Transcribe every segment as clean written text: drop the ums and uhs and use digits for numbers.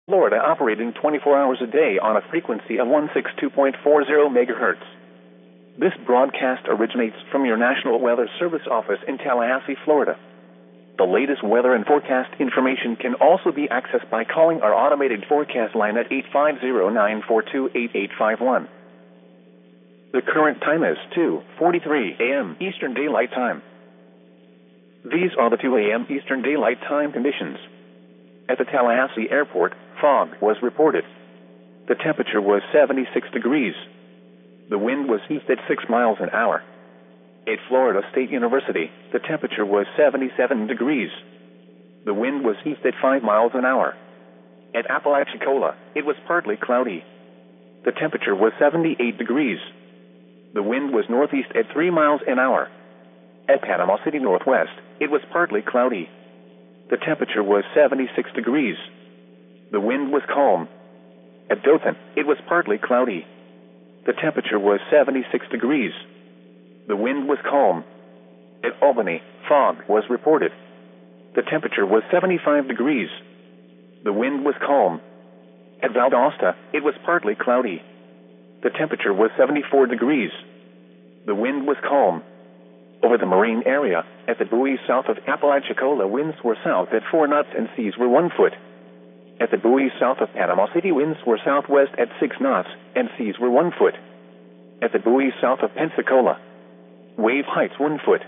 Florida, operating 24 hours a day on a frequency of 162.40 megahertz. This broadcast originates from your National Weather Service office in Tallahassee, Florida. The latest weather and forecast information can also be accessed by calling our automated forecast line at 850-942-8851. The current time is 2:43 a.m. Eastern Daylight Time. These are the 2 a.m. Eastern Daylight Time conditions. At the Tallahassee Airport, fog was reported. The temperature was 76 degrees. The wind was east at 6 miles an hour. At Florida State University, the temperature was 77 degrees. The wind was east at 5 miles an hour. At Apalachicola, it was partly cloudy. The temperature was 78 degrees. The wind was northeast at 3 miles an hour. At Panama City Northwest, it was partly cloudy. The temperature was 76 degrees. The wind was calm. At Dothan, it was partly cloudy. The temperature was 76 degrees. The wind was calm. At Albany, fog was reported. The temperature was 75 degrees. The wind was calm. At Valdosta, it was partly cloudy. The temperature was 74 degrees. The wind was calm. Over the marine area, at the buoy south of Apalachicola, winds were south at 4 knots and seas were 1 foot. At the buoy south of Panama City, winds were southwest at 6 knots and seas were 1 foot. At the buoy south of Pensacola, wave heights 1 foot.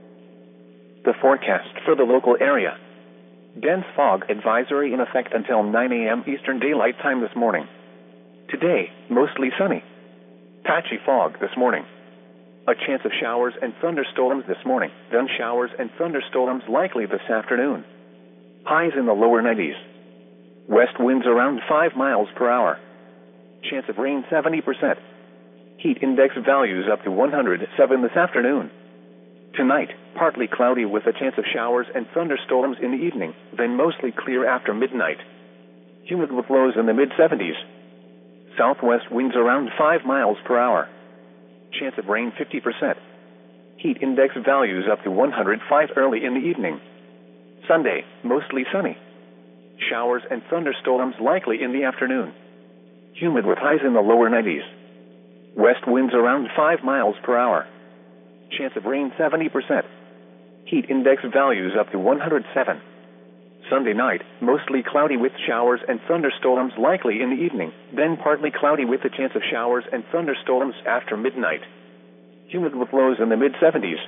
The forecast for the local area. Dense fog advisory in effect until 9 a.m. Eastern Daylight Time this morning. Today, mostly sunny. Patchy fog this morning. A chance of showers and thunderstorms this morning. Then showers and thunderstorms likely this afternoon. Highs in the lower 90s. West winds around 5 miles per hour. Chance of rain 70%. Heat index values up to 107 this afternoon. Tonight, partly cloudy with a chance of showers and thunderstorms in the evening, then mostly clear after midnight. Humid with lows in the mid-70s. Southwest winds around 5 miles per hour. Chance of rain 50%. Heat index values up to 105 early in the evening. Sunday, mostly sunny. Showers and thunderstorms likely in the afternoon. Humid with highs in the lower 90s. West winds around 5 miles per hour. Chance of rain 70%. Heat index values up to 107. Sunday night, mostly cloudy with showers and thunderstorms likely in the evening, then partly cloudy with a chance of showers and thunderstorms after midnight. Humid with lows in the mid-70s.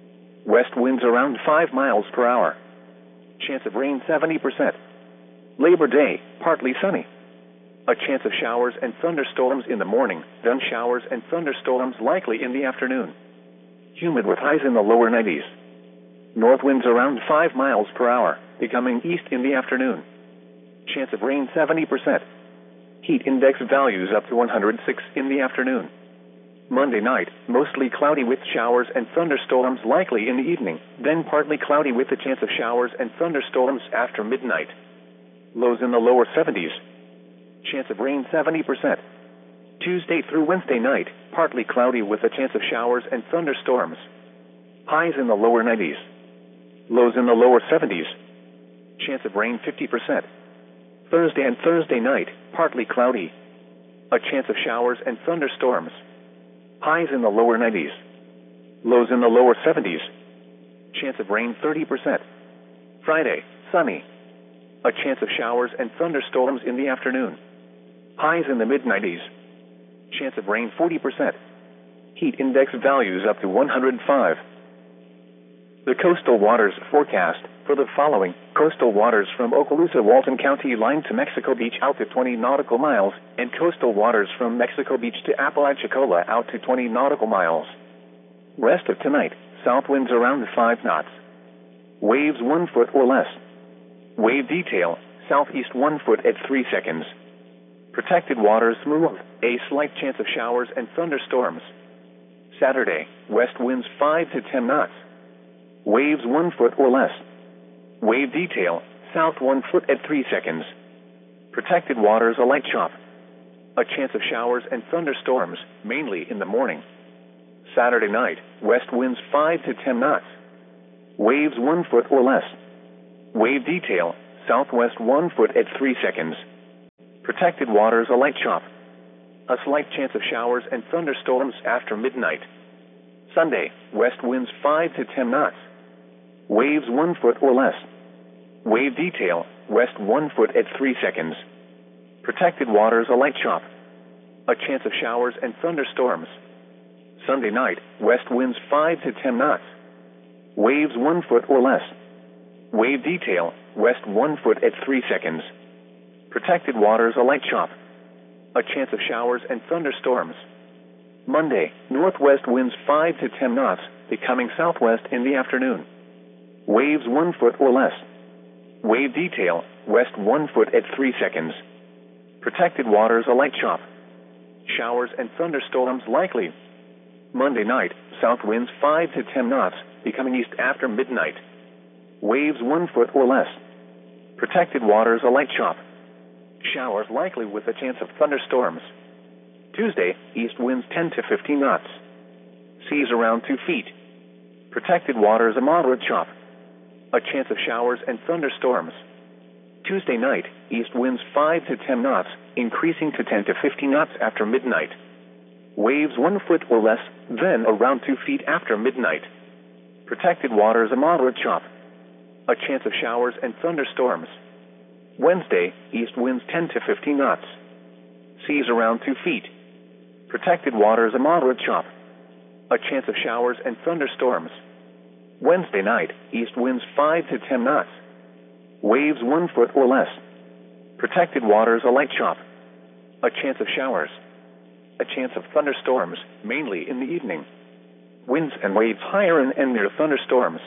West winds around 5 miles per hour. Chance of rain 70%. Labor Day, partly sunny. A chance of showers and thunderstorms in the morning, then showers and thunderstorms likely in the afternoon. Humid with highs in the lower 90s. North winds around 5 miles per hour, becoming east in the afternoon. Chance of rain 70%. Heat index values up to 106 in the afternoon. Monday night, mostly cloudy with showers and thunderstorms likely in the evening, then partly cloudy with a chance of showers and thunderstorms after midnight. Lows in the lower 70s. Chance of rain 70%. Tuesday through Wednesday night, partly cloudy with a chance of showers and thunderstorms. Highs in the lower 90s. Lows in the lower 70s. Chance of rain 50%. Thursday and Thursday night, partly cloudy. A chance of showers and thunderstorms. Highs in the lower 90s. Lows in the lower 70s. Chance of rain 30%. Friday, sunny. A chance of showers and thunderstorms in the afternoon. Highs in the mid-90s. Chance of rain 40%. Heat index values up to 105. The coastal waters forecast for the following: coastal waters from Okaloosa, Walton County line to Mexico Beach out to 20 nautical miles, and coastal waters from Mexico Beach to Apalachicola out to 20 nautical miles. Rest of tonight, south winds around 5 knots. Waves 1 foot or less. Wave detail, southeast 1 foot at 3 seconds. Protected waters smooth, a slight chance of showers and thunderstorms. Saturday, west winds 5 to 10 knots. Waves 1 foot or less. Wave detail, south 1 foot at 3 seconds. Protected waters a light chop. A chance of showers and thunderstorms, mainly in the morning. Saturday night, west winds 5 to 10 knots. Waves 1 foot or less. Wave detail, southwest 1 foot at 3 seconds. Protected waters a light chop. A slight chance of showers and thunderstorms after midnight. Sunday, west winds 5 to 10 knots. Waves 1 foot or less. Wave detail, west 1 foot at 3 seconds. Protected waters a light chop. A chance of showers and thunderstorms. Sunday night, west winds 5 to 10 knots. Waves 1 foot or less. Wave detail, west 1 foot at 3 seconds. Protected waters a light chop. A chance of showers and thunderstorms. Monday, northwest winds 5 to 10 knots, becoming southwest in the afternoon. Waves 1 foot or less. Wave detail, west 1 foot at 3 seconds. Protected waters a light chop. Showers and thunderstorms likely. Monday night, south winds 5 to 10 knots, becoming east after midnight. Waves 1 foot or less. Protected waters a light chop. Showers likely with a chance of thunderstorms. Tuesday, east winds 10 to 15 knots. Seas around 2 feet. Protected waters a moderate chop. A chance of showers and thunderstorms. Tuesday night, east winds 5 to 10 knots, increasing to 10 to 15 knots after midnight. Waves 1 foot or less, then around 2 feet after midnight. Protected waters a moderate chop. A chance of showers and thunderstorms. Wednesday, east winds 10 to 15 knots. Seas around 2 feet. Protected waters a moderate chop. A chance of showers and thunderstorms. Wednesday night, east winds 5 to 10 knots. Waves 1 foot or less. Protected waters a light chop. A chance of showers. A chance of thunderstorms, mainly in the evening. Winds and waves higher and near thunderstorms.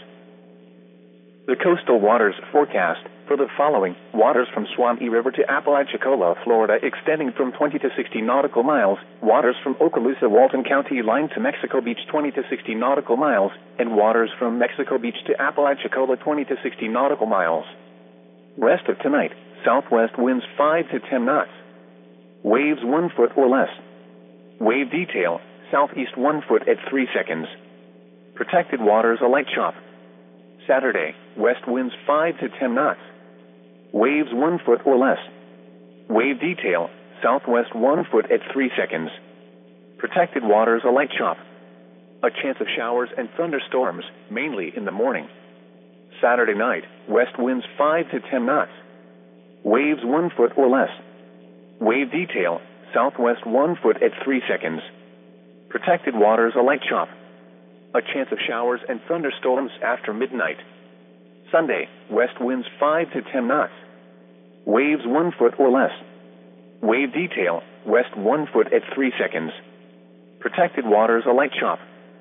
The coastal waters forecast for the following: waters from Swamee River to Apalachicola, Florida, extending from 20 to 60 nautical miles, waters from Okaloosa, Walton County line to Mexico Beach 20 to 60 nautical miles, and waters from Mexico Beach to Apalachicola 20 to 60 nautical miles. Rest of tonight, southwest winds 5 to 10 knots. Waves 1 foot or less. Wave detail, southeast 1 foot at 3 seconds. Protected waters a light chop. Saturday, west winds 5 to 10 knots. Waves 1 foot or less. Wave detail, southwest 1 foot at 3 seconds. Protected waters a light chop. A chance of showers and thunderstorms, mainly in the morning. Saturday night, west winds 5 to 10 knots. Waves 1 foot or less. Wave detail, southwest 1 foot at 3 seconds. Protected waters a light chop. A chance of showers and thunderstorms after midnight. Sunday, west winds 5 to 10 knots. Waves 1 foot or less. Wave detail, west 1 foot at 3 seconds. Protected waters a light chop.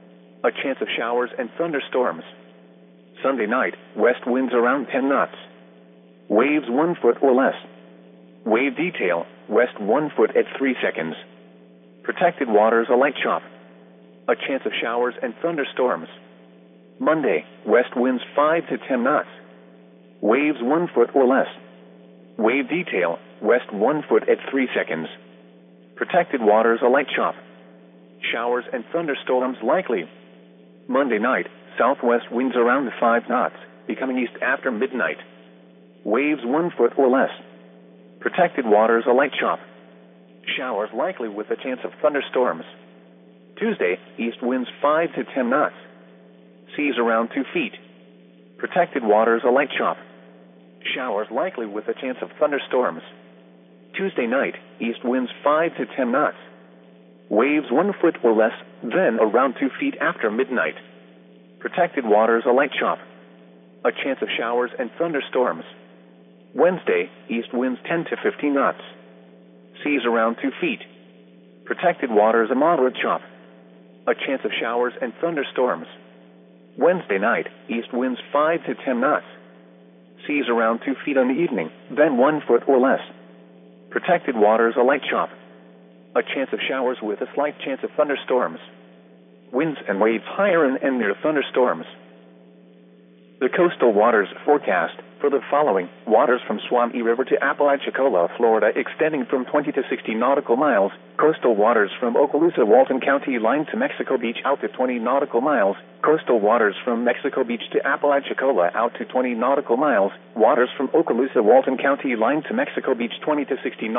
A chance of showers and thunderstorms. Sunday night, west winds around 10 knots. Waves 1 foot or less. Wave detail, west 1 foot at 3 seconds. Protected waters a light chop. A chance of showers and thunderstorms. Monday, west winds 5 to 10 knots. Waves 1 foot or less. Wave detail, west 1 foot at 3 seconds. Protected waters a light chop. Showers and thunderstorms likely. Monday night, southwest winds around 5 knots, becoming east after midnight. Waves 1 foot or less. Protected waters a light chop. Showers likely with a chance of thunderstorms. Tuesday, east winds 5 to 10 knots. Seas around 2 feet. Protected waters a light chop. Showers likely with a chance of thunderstorms. Tuesday night, east winds 5 to 10 knots. Waves 1 foot or less, then around 2 feet after midnight. Protected waters a light chop. A chance of showers and thunderstorms. Wednesday, east winds 10 to 15 knots. Seas around 2 feet. Protected waters a moderate chop. A chance of showers and thunderstorms. Wednesday night, east winds 5 to 10 knots. Seas around 2 feet on the evening, then 1 foot or less. Protected waters a light chop. A chance of showers with a slight chance of thunderstorms. Winds and waves higher and near thunderstorms. The coastal waters forecast for the following: waters from Swamee River to Apalachicola, Florida, extending from 20 to 60 nautical miles. Coastal waters from Okaloosa, Walton County line to Mexico Beach out to 20 nautical miles. Coastal waters from Mexico Beach to Apalachicola out to 20 nautical miles. Waters from Okaloosa, Walton County line to Mexico Beach 20 to 60 nautical miles.